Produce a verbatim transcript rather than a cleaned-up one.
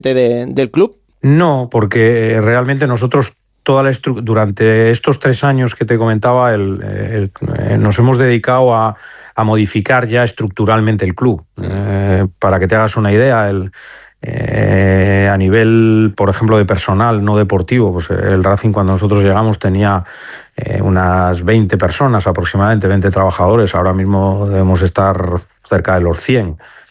de, del club? No, porque realmente nosotros toda la estru- durante estos tres años que te comentaba, el, el, eh, nos hemos dedicado a, a modificar ya estructuralmente el club. Eh, para que te hagas una idea, el, eh, a nivel, por ejemplo, de personal no deportivo, pues el Racing cuando nosotros llegamos tenía eh, unas veinte personas aproximadamente, veinte trabajadores. Ahora mismo debemos estar cerca de los cien.